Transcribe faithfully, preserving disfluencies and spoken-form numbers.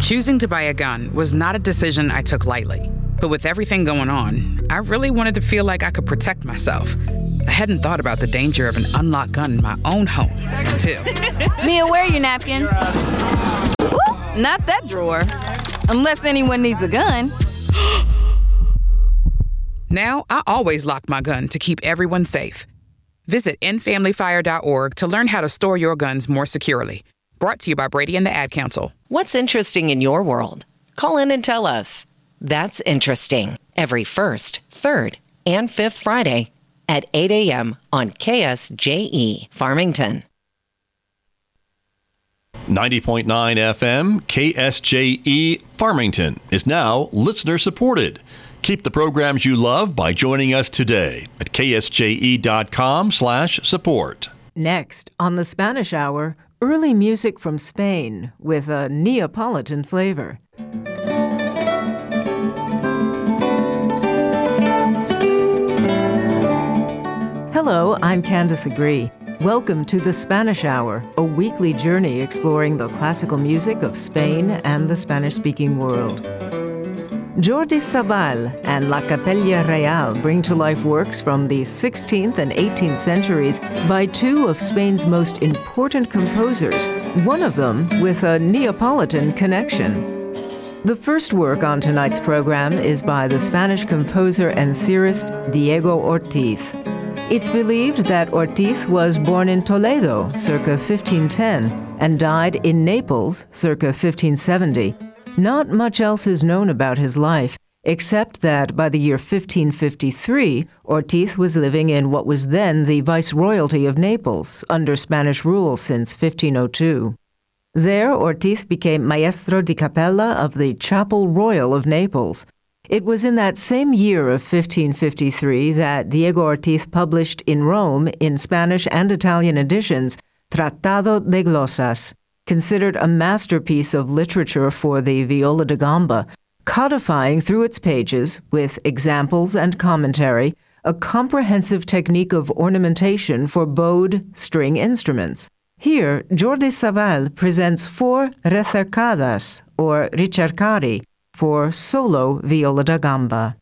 Choosing to buy a gun was not a decision I took lightly. But with everything going on, I really wanted to feel like I could protect myself. I hadn't thought about the danger of an unlocked gun in my own home until... Mia, where are your napkins? Ooh, not that drawer. Unless anyone needs a gun. Now, I always lock my gun to keep everyone safe. Visit end family fire dot org to learn how to store your guns more securely. Brought to you by Brady and the Ad Council. What's interesting in your world? Call in and tell us. That's interesting. Every first, third, and fifth Friday at eight a.m. on K S J E Farmington. ninety point nine F M K S J E Farmington is now listener supported. Keep the programs you love by joining us today at K S J E dot com slash support. Next, on the Spanish Hour, early music from Spain with a Neapolitan flavor. Hello, I'm Candace Agree. Welcome to the Spanish Hour, a weekly journey exploring the classical music of Spain and the Spanish-speaking world. Jordi Sabal and La Capella Real bring to life works from the sixteenth and eighteenth centuries by two of Spain's most important composers, one of them with a Neapolitan connection. The first work on tonight's program is by the Spanish composer and theorist Diego Ortiz. It's believed that Ortiz was born in Toledo, circa fifteen ten, and died in Naples, circa fifteen seventy. Not much else is known about his life, except that by the year fifteen fifty-three, Ortiz was living in what was then the Viceroyalty of Naples, under Spanish rule since fifteen oh two. There, Ortiz became Maestro di Capella of the Chapel Royal of Naples. It was in that same year of fifteen fifty-three that Diego Ortiz published in Rome, in Spanish and Italian editions, Tratado de Glosas, considered a masterpiece of literature for the viola da gamba, codifying through its pages, with examples and commentary, a comprehensive technique of ornamentation for bowed string instruments. Here, Jordi Sabal presents four recercadas, or ricercari, for solo viola da gamba.